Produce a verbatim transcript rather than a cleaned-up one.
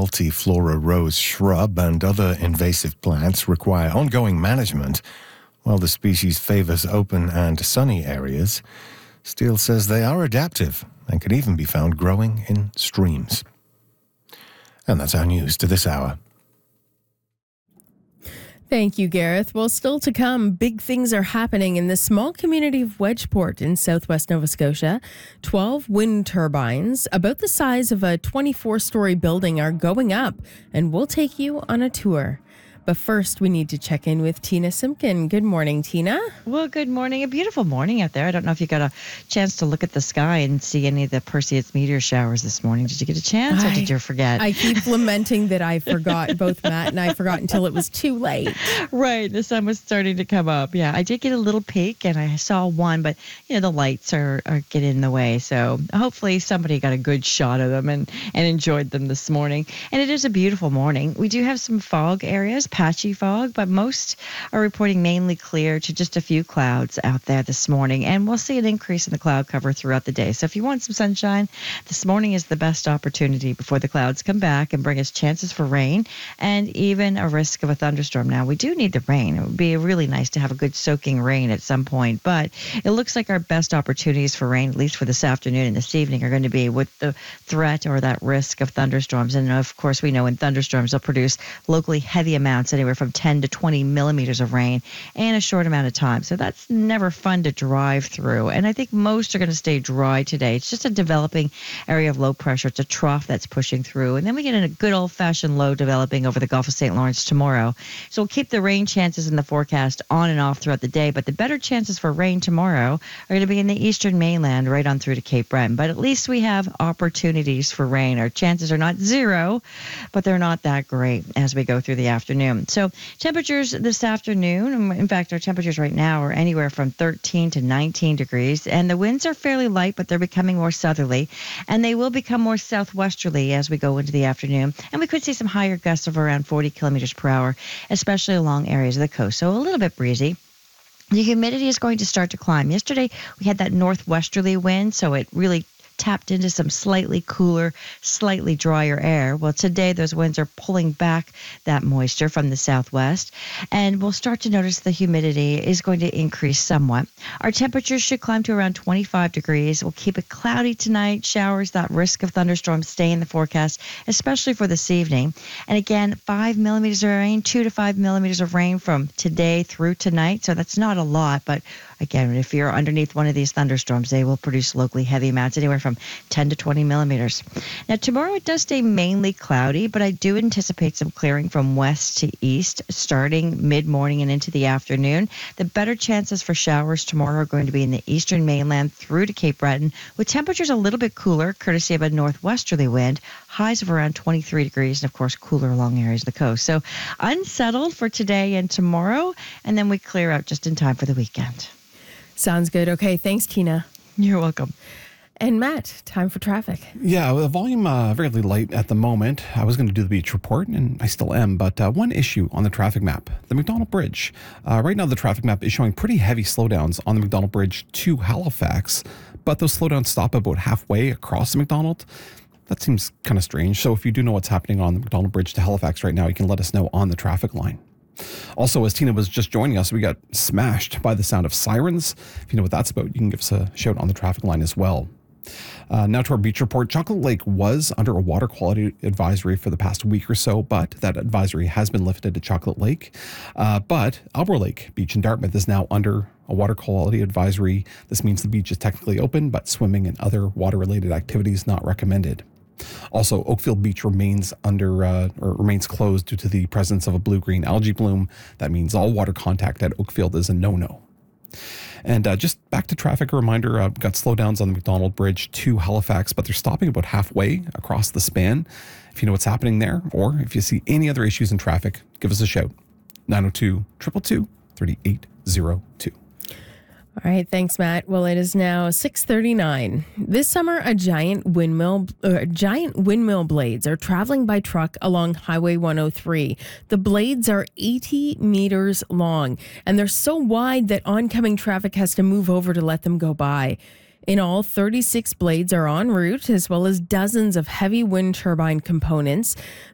multiflora rose shrub and other invasive plants require ongoing management, while the species favors open and sunny areas, Steele says they are adaptive and can even be found growing in streams. And that's our news to this hour. Thank you, Gareth. Well, still to come, big things are happening in the small community of Wedgeport in southwest Nova Scotia. twelve wind turbines, about the size of a twenty-four-story building, are going up, and we'll take you on a tour. But first, we need to check in with Tina Simpkin. Good morning, Tina. Well, good morning. A beautiful morning out there. I don't know if you got a chance to look at the sky and see any of the Perseus meteor showers this morning. Did you get a chance or I, did you forget? I keep lamenting that I forgot. Both Matt and I forgot until it was too late. Right. The sun was starting to come up. Yeah, I did get a little peek and I saw one, but, you know, the lights are, are getting in the way. So hopefully somebody got a good shot of them and, and enjoyed them this morning. And it is a beautiful morning. We do have some fog areas, patchy fog, but most are reporting mainly clear to just a few clouds out there this morning. And we'll see an increase in the cloud cover throughout the day. So if you want some sunshine, this morning is the best opportunity before the clouds come back and bring us chances for rain and even a risk of a thunderstorm. Now, we do need the rain. It would be really nice to have a good soaking rain at some point, but it looks like our best opportunities for rain, at least for this afternoon and this evening, are going to be with the threat or that risk of thunderstorms. And of course, we know in thunderstorms, they'll produce locally heavy amounts, anywhere from ten to twenty millimeters of rain in a short amount of time. So that's never fun to drive through. And I think most are going to stay dry today. It's just a developing area of low pressure. It's a trough that's pushing through. And then we get a good old-fashioned low developing over the Gulf of Saint Lawrence tomorrow. So we'll keep the rain chances in the forecast on and off throughout the day. But the better chances for rain tomorrow are going to be in the eastern mainland right on through to Cape Breton. But at least we have opportunities for rain. Our chances are not zero, but they're not that great as we go through the afternoon. So temperatures this afternoon, in fact, our temperatures right now are anywhere from thirteen to nineteen degrees, and the winds are fairly light, but they're becoming more southerly, and they will become more southwesterly as we go into the afternoon, and we could see some higher gusts of around forty kilometers per hour, especially along areas of the coast, so a little bit breezy. The humidity is going to start to climb. Yesterday, we had that northwesterly wind, so it really tapped into some slightly cooler, slightly drier air. Well, today those winds are pulling back that moisture from the southwest, and we'll start to notice the humidity is going to increase somewhat. Our temperatures should climb to around twenty-five degrees. We'll keep it cloudy tonight. Showers, that risk of thunderstorms stay in the forecast, especially for this evening. And again, five millimeters of rain, two to five millimeters of rain from today through tonight. So that's not a lot, but again, if you're underneath one of these thunderstorms, they will produce locally heavy amounts, anywhere from ten to twenty millimeters. Now, tomorrow it does stay mainly cloudy, but I do anticipate some clearing from west to east starting mid-morning and into the afternoon. The better chances for showers tomorrow are going to be in the eastern mainland through to Cape Breton, with temperatures a little bit cooler, courtesy of a northwesterly wind, highs of around twenty-three degrees, and of course, cooler along areas of the coast. So unsettled for today and tomorrow, and then we clear out just in time for the weekend. Sounds good. Okay, thanks, Tina. You're welcome. And Matt, time for traffic. Yeah, the volume uh, fairly light at the moment. I was going to do the beach report, and I still am, but uh, one issue on the traffic map, the McDonald Bridge. Uh, right now, the traffic map is showing pretty heavy slowdowns on the McDonald Bridge to Halifax, but those slowdowns stop about halfway across the McDonald. That seems kind of strange. So if you do know what's happening on the McDonald Bridge to Halifax right now, you can let us know on the traffic line. Also, as Tina was just joining us, we got smashed by the sound of sirens. If you know what that's about, you can give us a shout on the traffic line as well. Uh, now to our beach report. Chocolate Lake was under a water quality advisory for the past week or so, but that advisory has been lifted to Chocolate Lake. Uh, but Albro Lake Beach in Dartmouth is now under a water quality advisory. This means the beach is technically open, but swimming and other water-related activities not recommended. Also, Oakfield Beach remains under uh, or remains closed due to the presence of a blue-green algae bloom. That means all water contact at Oakfield is a no-no. And uh, just back to traffic, a reminder, uh, got slowdowns on the McDonald Bridge to Halifax, but they're stopping about halfway across the span. If you know what's happening there, or if you see any other issues in traffic, give us a shout. nine oh two, two two two, three eight zero two. All right, thanks, Matt. Well, it is now six thirty-nine. This summer, a giant windmill, uh, giant windmill blades are traveling by truck along Highway one oh three. The blades are eighty meters long, and they're so wide that oncoming traffic has to move over to let them go by. In all, thirty-six blades are en route, as well as dozens of heavy wind turbine components.